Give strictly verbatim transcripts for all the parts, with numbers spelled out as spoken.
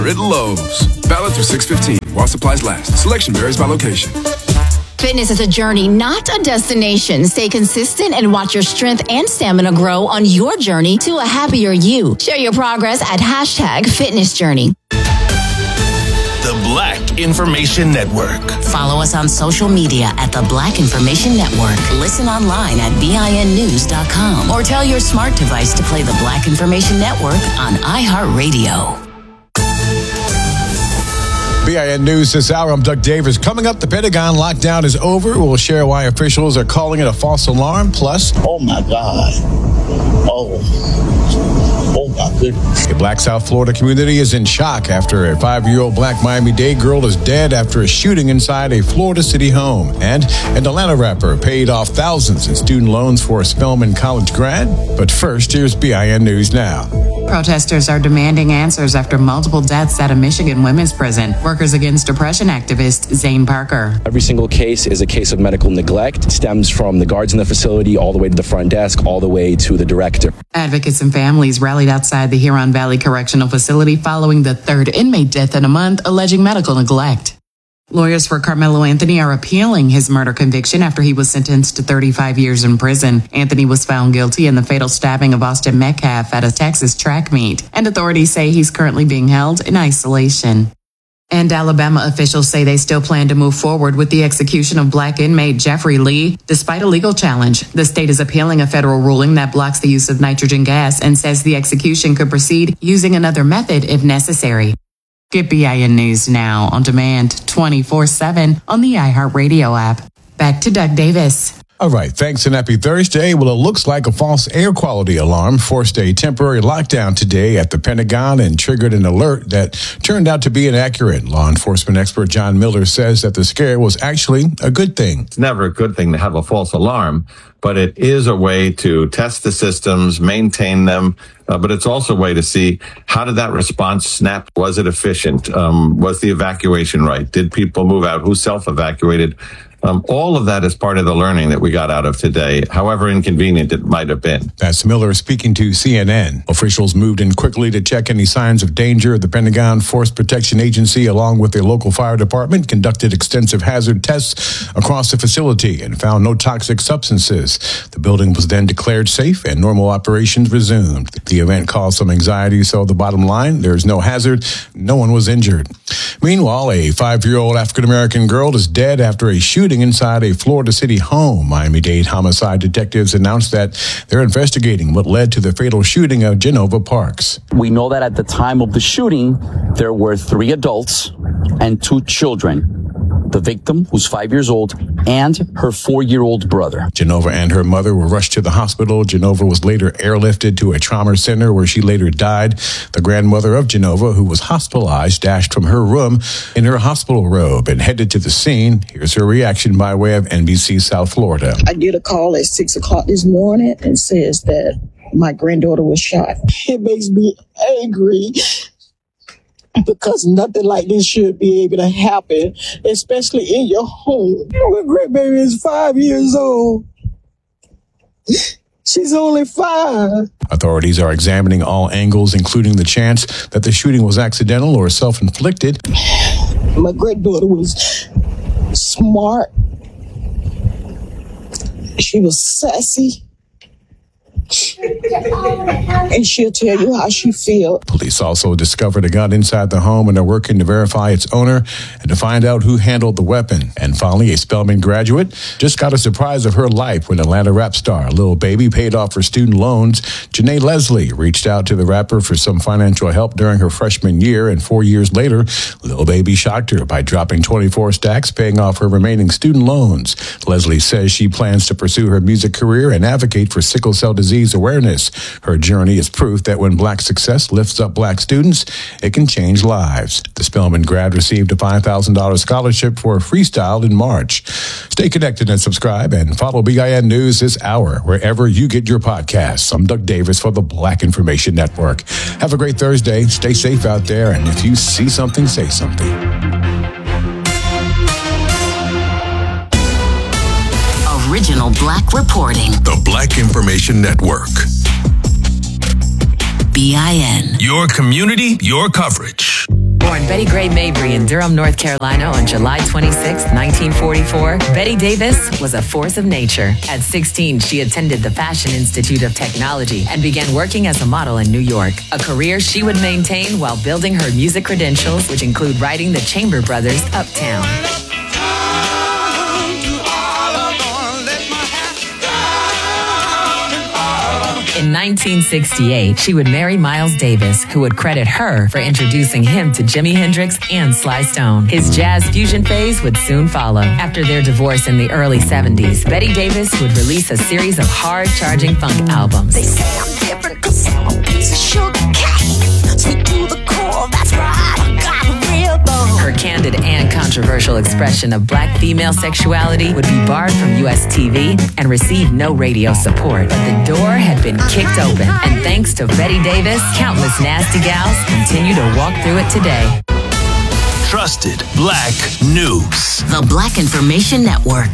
at Lowe's. Valid through six fifteen while supplies last. Selection varies by location. Fitness is a journey, not a destination. Stay consistent and watch your strength and stamina grow on your journey to a happier you. Share your progress at hashtag fitness journey. The Black Information Network. Follow us on social media at the Black Information Network. Listen online at B I N news dot com or tell your smart device to play the Black Information Network on iHeartRadio. B I N News this hour. I'm Doug Davis. Coming up, the Pentagon lockdown is over. We'll share why officials are calling it a false alarm. Plus, oh my God. Oh. Oh my goodness. A black South Florida community is in shock after a five-year-old black Miami-Dade girl is dead after a shooting inside a Florida City home. And an Atlanta rapper paid off thousands in student loans for a Spelman College grad. But first, here's B I N News Now. Protesters are demanding answers after multiple deaths at a Michigan women's prison. Workers Against Depression activist Zane Parker. Every single case is a case of medical neglect. It stems from the guards in the facility all the way to the front desk, all the way to the director. Advocates and families rallied outside the Huron Valley Correctional Facility following the third inmate death in a month, alleging medical neglect. Lawyers for Carmelo Anthony are appealing his murder conviction after he was sentenced to thirty-five years in prison. Anthony was found guilty in the fatal stabbing of Austin Metcalf at a Texas track meet, and authorities say he's currently being held in isolation. And Alabama officials say they still plan to move forward with the execution of black inmate Jeffrey Lee, despite a legal challenge. The state is appealing a federal ruling that blocks the use of nitrogen gas and says the execution could proceed using another method if necessary. Get B I N News now on demand twenty-four seven on the iHeartRadio app. Back to Doug Davis. All right, thanks and happy Thursday. Well, it looks like a false air quality alarm forced a temporary lockdown today at the Pentagon and triggered an alert that turned out to be inaccurate. Law enforcement expert John Miller says that the scare was actually a good thing. It's never a good thing to have a false alarm, but it is a way to test the systems, maintain them, uh, but it's also a way to see how did that response snap? Was it efficient? Um, was the evacuation right? Did people move out? Who self-evacuated? Um, all of that is part of the learning that we got out of today, however inconvenient it might have been. That's Miller speaking to C N N. Officials moved in quickly to check any signs of danger. The Pentagon Force Protection Agency, along with the local fire department, conducted extensive hazard tests across the facility and found no toxic substances. The building was then declared safe and normal operations resumed. The event caused some anxiety, so the bottom line, there's no hazard. No one was injured. Meanwhile, a five-year-old African-American girl is dead after a shooting inside a Florida City home. Miami-Dade homicide detectives announced that they're investigating what led to the fatal shooting of Genova Parks. We know that at the time of the shooting, there were three adults and two children. The victim, who's five years old, and her four-year-old brother. Genova and her mother were rushed to the hospital. Genova was later airlifted to a trauma center where she later died. The grandmother of Genova, who was hospitalized, dashed from her room in her hospital robe and headed to the scene. Here's her reaction by way of N B C South Florida. I get a call at six o'clock this morning and says that my granddaughter was shot. It makes me angry, because nothing like this should be able to happen, especially in your home. My grandbaby is five years old. She's only five. Authorities are examining all angles, including the chance that the shooting was accidental or self-inflicted. My granddaughter was smart. She was sassy. And she'll tell you how she feels. Police also discovered a gun inside the home and are working to verify its owner and to find out who handled the weapon. And finally, a Spelman graduate just got a surprise of her life when Atlanta rap star Lil Baby paid off her student loans. Janae Leslie reached out to the rapper for some financial help during her freshman year, and four years later, Lil Baby shocked her by dropping twenty-four stacks, paying off her remaining student loans. Leslie says she plans to pursue her music career and advocate for sickle cell disease awareness. Her journey is proof that when black success lifts up black students, it can change lives. The Spelman grad received a five thousand dollars scholarship for a freestyle in March. Stay connected and subscribe and follow B I N News this hour wherever you get your podcasts. I'm Doug Davis for the Black Information Network. Have a great Thursday. Stay safe out there, and if you see something, say something. Original Black reporting. The Black Information Network. B I N. Your community, your coverage. Born Betty Gray Mabry in Durham, North Carolina on July twenty-sixth, nineteen forty-four, Betty Davis was a force of nature. At sixteen, she attended the Fashion Institute of Technology and began working as a model in New York, a career she would maintain while building her music credentials, which include writing the Chamber Brothers' Uptown. In nineteen sixty-eight, she would marry Miles Davis, who would credit her for introducing him to Jimi Hendrix and Sly Stone. His jazz fusion phase would soon follow. After their divorce in the early seventies, Betty Davis would release a series of hard-charging funk albums. They say I'm different 'cause I'm a piece of sugar cane. Sweet to the core, that's right, I got a real bone. Her candid and controversial expression of black female sexuality would be barred from U S T V and receive no radio support. But the door had been kicked open, and thanks to Betty Davis, countless nasty gals continue to walk through it today. Trusted Black News. The Black Information Network.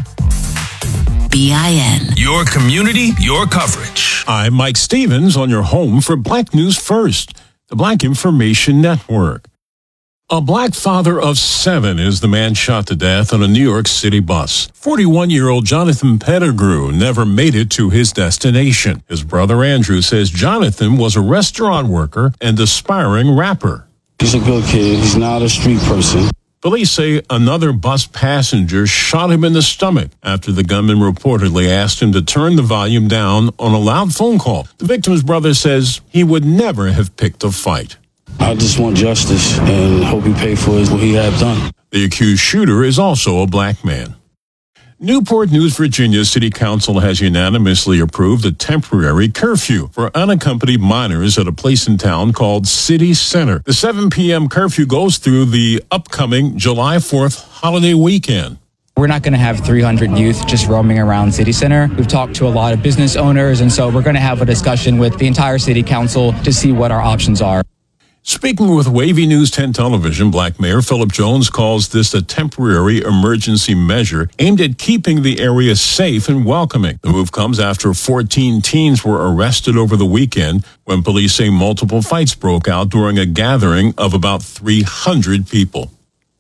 B I N. Your community, your coverage. I'm Mike Stevens on your home for Black News First, the Black Information Network. A black father of seven is the man shot to death on a New York City bus. forty-one-year-old Jonathan Pettigrew never made it to his destination. His brother Andrew says Jonathan was a restaurant worker and aspiring rapper. He's a good kid. He's not a street person. Police say another bus passenger shot him in the stomach after the gunman reportedly asked him to turn the volume down on a loud phone call. The victim's brother says he would never have picked a fight. I just want justice and hope he pay for what he had done. The accused shooter is also a black man. Newport News, Virginia City Council has unanimously approved a temporary curfew for unaccompanied minors at a place in town called City Center. The seven p.m. curfew goes through the upcoming July fourth holiday weekend. We're not going to have three hundred youth just roaming around City Center. We've talked to a lot of business owners, and so we're going to have a discussion with the entire City Council to see what our options are. Speaking with Wavy News ten Television, Black Mayor Philip Jones calls this a temporary emergency measure aimed at keeping the area safe and welcoming. The move comes after fourteen teens were arrested over the weekend when police say multiple fights broke out during a gathering of about three hundred people.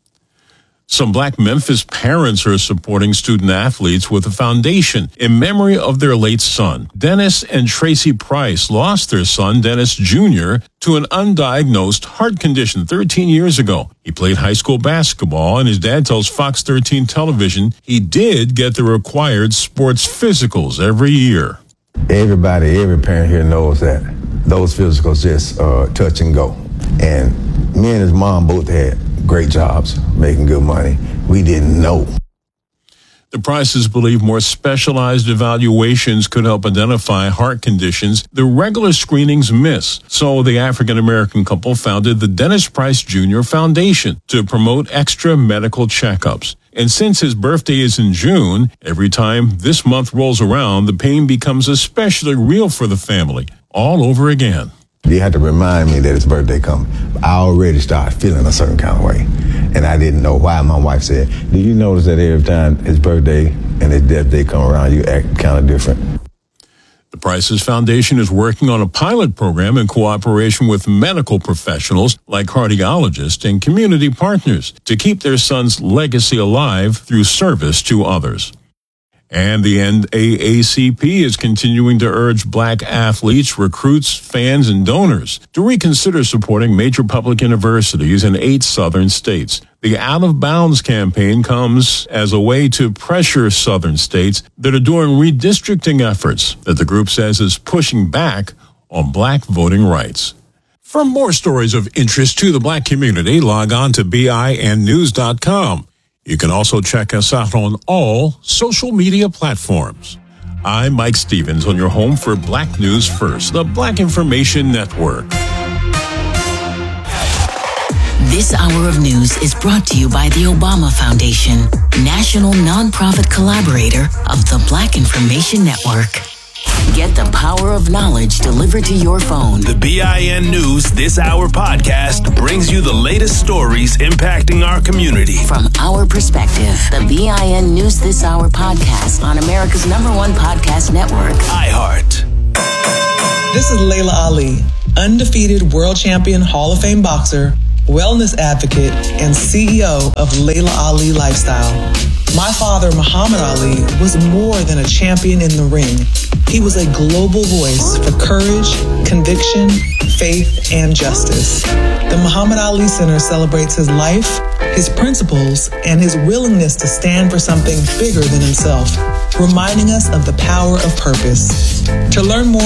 Some black Memphis parents are supporting student athletes with a foundation in memory of their late son. Dennis and Tracy Price lost their son, Dennis Junior, to an undiagnosed heart condition thirteen years ago. He played high school basketball, and his dad tells Fox thirteen Television he did get the required sports physicals every year. Everybody, every parent here knows that those physicals just uh, touch and go. And me and his mom both had great jobs, making good money. We didn't know. The Prices believe more specialized evaluations could help identify heart conditions the regular screenings miss. So the African-American couple founded the Dennis Price Junior Foundation to promote extra medical checkups. And since his birthday is in June, every time this month rolls around, the pain becomes especially real for the family, all over again. You had to remind me that his birthday coming. I already started feeling a certain kind of way, and I didn't know why. My wife said, do you notice that every time his birthday and his death day come around, you act kind of different? The Prices Foundation is working on a pilot program in cooperation with medical professionals like cardiologists and community partners to keep their son's legacy alive through service to others. And the N double A C P is continuing to urge black athletes, recruits, fans, and donors to reconsider supporting major public universities in eight southern states. The Out of Bounds campaign comes as a way to pressure southern states that are doing redistricting efforts that the group says is pushing back on black voting rights. For more stories of interest to the black community, log on to B I N news dot com. You can also check us out on all social media platforms. I'm Mike Stevens on your home for Black News First, the Black Information Network. This hour of news is brought to you by the Obama Foundation, national nonprofit collaborator of the Black Information Network. Get the power of knowledge delivered to your phone. The B I N News This Hour podcast brings you the latest stories impacting our community. From our perspective, the B I N News This Hour podcast on America's number one podcast network, iHeart. This is Layla Ali, undefeated world champion Hall of Fame boxer, wellness advocate, and C E O of Layla Ali Lifestyle. My father, Muhammad Ali, was more than a champion in the ring. He was a global voice for courage, conviction, faith, and justice. The Muhammad Ali Center celebrates his life, his principles, and his willingness to stand for something bigger than himself, reminding us of the power of purpose. To learn more